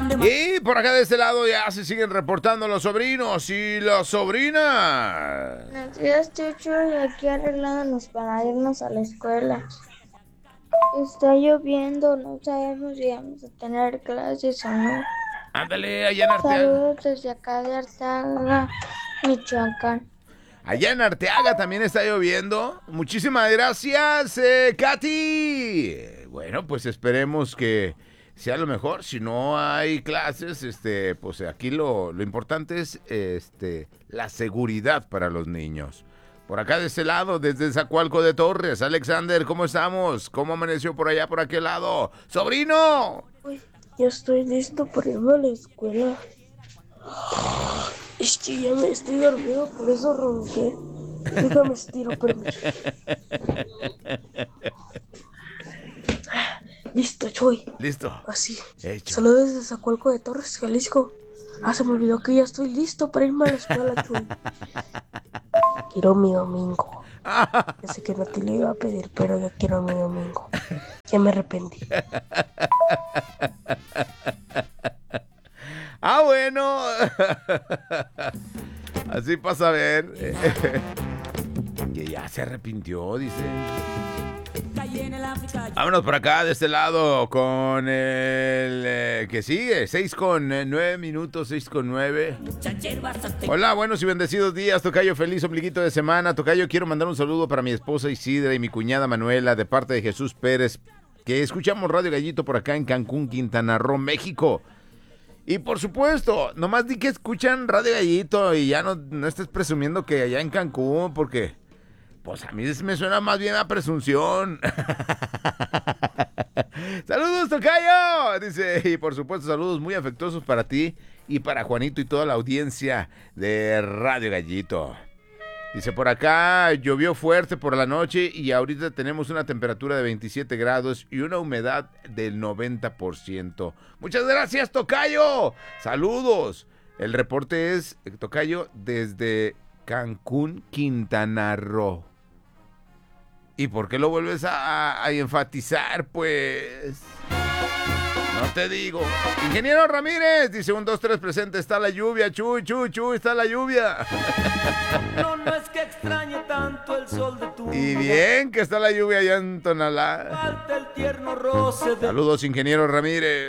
Y por acá de este lado ya se siguen reportando los sobrinos y las sobrinas. Buenos días, Chucho, y aquí arreglándonos para irnos a la escuela. Está lloviendo, no sabemos si vamos a tener clases o no. Ándale, allá en Arteaga. Saludos desde acá de Arteaga, Michoacán. Allá en Arteaga también está lloviendo. Muchísimas gracias, Katy. Bueno, pues esperemos que sea lo mejor. Si no hay clases, pues aquí lo importante es la seguridad para los niños. Por acá de este lado, desde Zacualco de Torres, Alexander, ¿cómo estamos? ¿Cómo amaneció por allá, por aquel lado? ¡Sobrino! Uy, ya estoy listo para irme a la escuela. Es que ya me estoy dormido, por eso ronqué. Déjame estiro, permiso. Listo, Choy. Listo. Así. Hecho. Saludos desde Zacualco de Torres, Jalisco. Se me olvidó que ya estoy listo para irme a la escuela, Choy. Quiero mi domingo. Ya sé que no te lo iba a pedir, pero yo quiero mi domingo. Ya me arrepentí. Bueno. Así pasa a ver. Que ya se arrepintió, dice. Vámonos por acá, de este lado, con el que sigue. 6:09 minutos, 6:09. Hola, buenos y bendecidos días, Tocayo. Feliz ombliguito de semana. Tocayo, quiero mandar un saludo para mi esposa Isidra y mi cuñada Manuela, de parte de Jesús Pérez, que escuchamos Radio Gallito por acá en Cancún, Quintana Roo, México. Y por supuesto, nomás di que escuchan Radio Gallito y ya no estés presumiendo que allá en Cancún, porque pues a mí me suena más bien a presunción. ¡Saludos, Tocayo! Dice, y por supuesto, saludos muy afectuosos para ti y para Juanito y toda la audiencia de Radio Gallito. Dice, por acá llovió fuerte por la noche y ahorita tenemos una temperatura de 27 grados y una humedad del 90%. Muchas gracias, Tocayo. Saludos. El reporte es, Tocayo, desde Cancún, Quintana Roo. ¿Y por qué lo vuelves a enfatizar, pues? No te digo. Ingeniero Ramírez, dice 1, 2, 3, presente, está la lluvia. Chuy, está la lluvia. No es que extrañe tanto el sol de tu Y bien que está la lluvia allá en Tonalá. falta el tierno roce de... Saludos, ingeniero Ramírez.